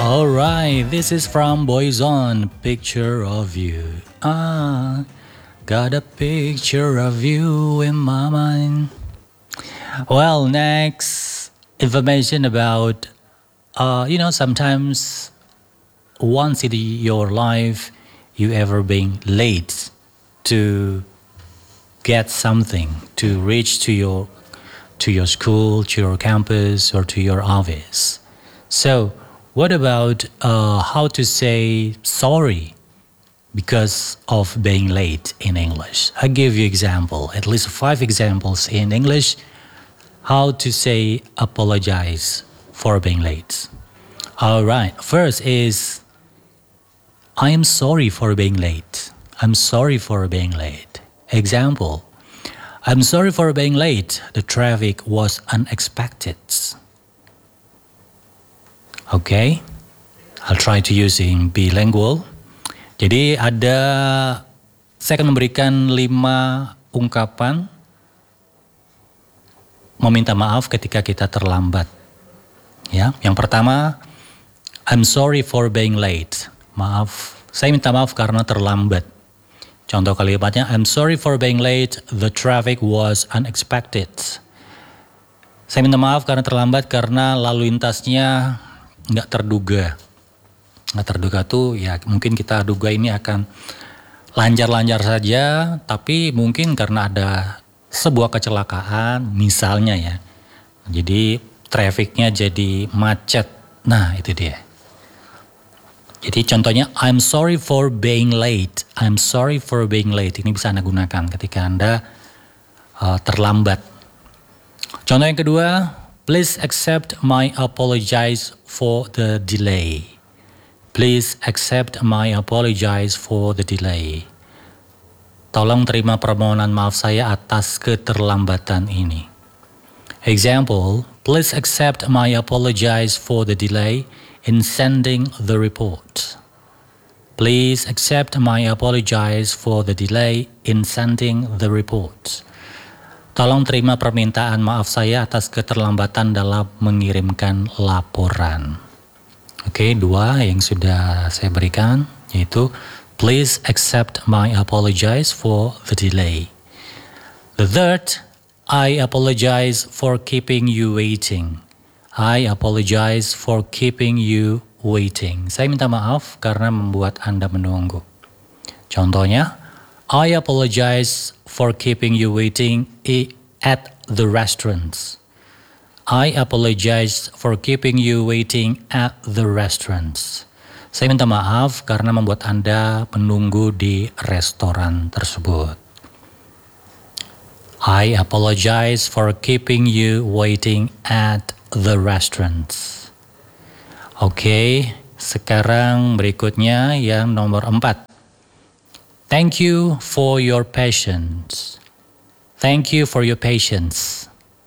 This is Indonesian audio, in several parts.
Alright, this is from Boyzone, Picture of You. Got a picture of you in my mind. Well, next information about, sometimes once in your life, you ever been late to get something, to reach to your school, to your campus, or to your office. So, what about how to say sorry because of being late in English? I give you example, at least 5 examples in English, how to say apologize for being late. All right, first is I am sorry for being late. I'm sorry for being late. Example, I'm sorry for being late. The traffic was unexpected. Okay, I'll try to using bilingual. Jadi saya akan memberikan 5 ungkapan meminta maaf ketika kita terlambat. Ya, yang pertama, I'm sorry for being late. Maaf, saya minta maaf karena terlambat. Contoh kalimatnya, I'm sorry for being late. The traffic was unexpected. Saya minta maaf karena terlambat karena lalu lintasnya nggak terduga. Nggak terduga tuh ya mungkin kita duga ini akan lancar-lancar saja, tapi mungkin karena ada sebuah kecelakaan misalnya ya. Jadi trafficnya jadi macet. Nah itu dia. Jadi contohnya I'm sorry for being late. I'm sorry for being late. Ini bisa Anda gunakan ketika Anda terlambat. Contoh yang kedua, please accept my apologize for the delay. Please accept my apologize for the delay. Tolong terima permohonan maaf saya atas keterlambatan ini. Example, please accept my apologize for the delay in sending the report. Please accept my apologize for the delay in sending the report. Tolong terima permintaan maaf saya atas keterlambatan dalam mengirimkan laporan. Oke, 2 yang sudah saya berikan, yaitu please accept my apologize for the delay. The third, I apologize for keeping you waiting. I apologize for keeping you waiting. Saya minta maaf karena membuat Anda menunggu. Contohnya, I apologize for keeping you waiting at the restaurants. I apologize for keeping you waiting at the restaurants. Saya minta maaf karena membuat Anda menunggu di restoran tersebut. I apologize for keeping you waiting at the restaurants. Oke, sekarang berikutnya yang nomor 4. Thank you for your patience. Thank you for your patience.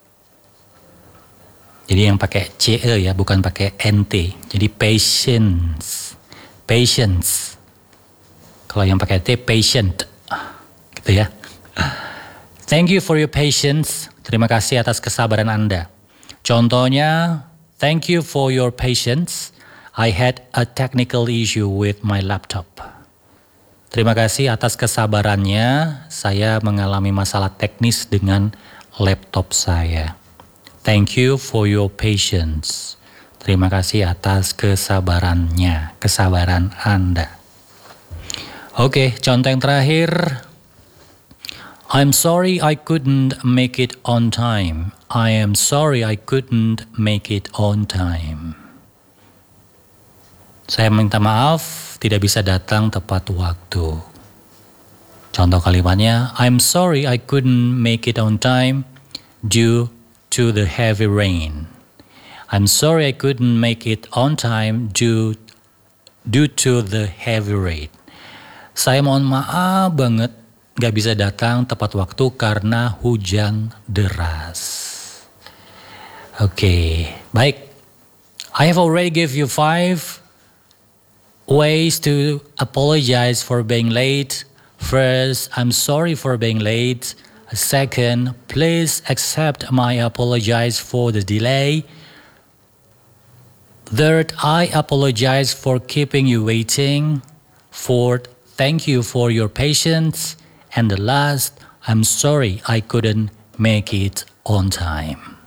Jadi yang pakai CE ya, bukan pakai NT. Jadi patience. Patience. Kalau yang pakai T, patient. Gitu ya. Thank you for your patience. Terima kasih atas kesabaran Anda. Contohnya, thank you for your patience. I had a technical issue with my laptop. Terima kasih atas kesabarannya. Saya mengalami masalah teknis dengan laptop saya. Thank you for your patience. Terima kasih atas kesabarannya, kesabaran Anda. Oke, contoh yang terakhir. I'm sorry I couldn't make it on time. I am sorry I couldn't make it on time. Saya minta maaf tidak bisa datang tepat waktu. Contoh kalimatnya, I'm sorry I couldn't make it on time due to the heavy rain. I'm sorry I couldn't make it on time due to the heavy rain. Saya mohon maaf banget gak bisa datang tepat waktu karena hujan deras. Oke, baik. I have already give you 5 ways to apologize for being late. First, I'm sorry for being late. Second, please accept my apologize for the delay. Third, I apologize for keeping you waiting. Fourth, thank you for your patience. And the last, I'm sorry I couldn't make it on time.